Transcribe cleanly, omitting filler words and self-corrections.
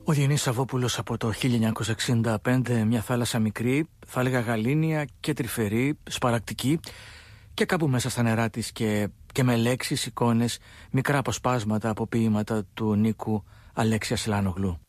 Ο Διονύσης Σαββόπουλος από το 1965, μια θάλασσα μικρή, θα έλεγα γαλήνια και τρυφερή, σπαρακτική και κάπου μέσα στα νερά της και με λέξεις, εικόνες, μικρά αποσπάσματα από ποίηματα του Νίκου Αλέξια Σλάνογλου.